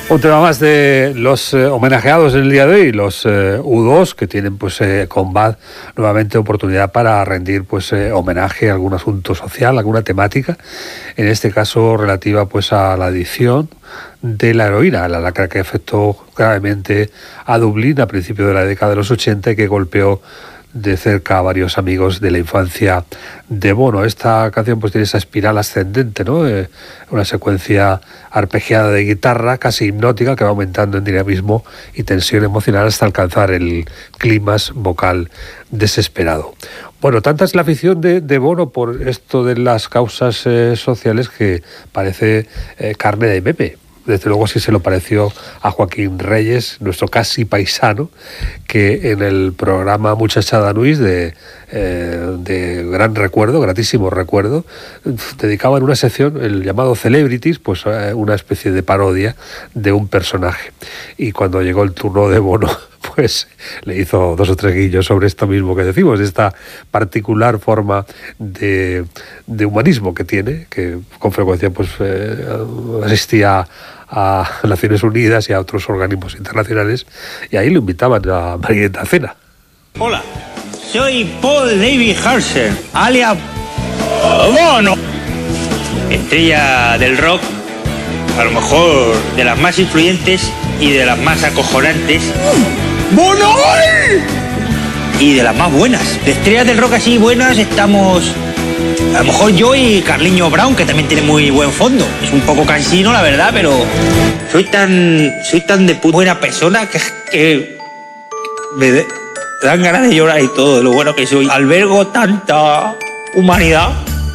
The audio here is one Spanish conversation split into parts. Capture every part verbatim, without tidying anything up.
Un tema más de los eh, homenajeados en el día de hoy, los eh, U dos, que tienen pues eh, con B A D nuevamente oportunidad para rendir pues eh, homenaje a algún asunto social, alguna temática, en este caso relativa pues a la adicción de la heroína, la lacra que afectó gravemente a Dublín a principios de la década de los ochenta y que golpeó de cerca a varios amigos de la infancia de Bono. Esta canción pues tiene esa espiral ascendente, ¿no? Eh, una secuencia arpegiada de guitarra casi hipnótica que va aumentando en dinamismo y tensión emocional hasta alcanzar el clímax vocal desesperado. Bueno, tanta es la afición de, de Bono por esto de las causas eh, sociales que parece eh, carne de meme. Desde luego sí se lo pareció a Joaquín Reyes, nuestro casi paisano, que en el programa Muchachada Nuis de, eh, de gran recuerdo, gratísimo recuerdo, dedicaban una sección, el llamado Celebrities, pues eh, una especie de parodia de un personaje. Y cuando llegó el turno de Bono, pues le hizo dos o tres guillos sobre esto mismo que decimos, esta particular forma de, de humanismo que tiene, que con frecuencia pues eh, asistía a Naciones Unidas y a otros organismos internacionales, y ahí lo invitaban a merienda cena. Hola, soy Paul David Harser, alias Bono, estrella del rock, a lo mejor de las más influyentes y de las más acojonantes. ¡Bono! Y de las más buenas. De estrellas del rock así buenas estamos a lo mejor yo y Carliño Brown, que también tiene muy buen fondo. Es un poco cansino, la verdad, pero soy tan soy tan de puta buena persona que, que me de, dan ganas de llorar y todo, de lo bueno que soy. Albergo tanta humanidad.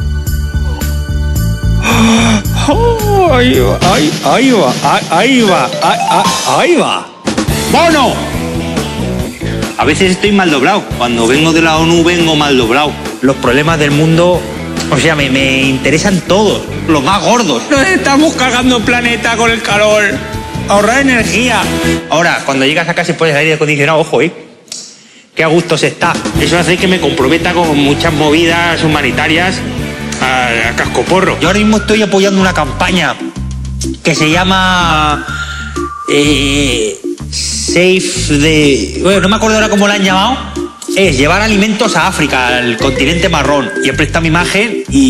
Ahí va, ahí, ahí va, ahí va, ahí, ahí va. ¡Bono! A veces estoy mal doblado. Cuando vengo de la ONU vengo mal doblado. Los problemas del mundo, o sea, me, me interesan todos, los más gordos. Nos estamos cagando el planeta con el calor. Ahorrar energía. Ahora, cuando llegas a casa y pones aire acondicionado, ojo, ¿eh? Qué a gusto se está. Eso hace que me comprometa con muchas movidas humanitarias a, a cascoporro. Yo ahora mismo estoy apoyando una campaña que se llama... Eh, Safe de... Bueno, no me acuerdo ahora cómo la han llamado. Es llevar alimentos a África, al continente marrón. Y he prestado mi imagen y...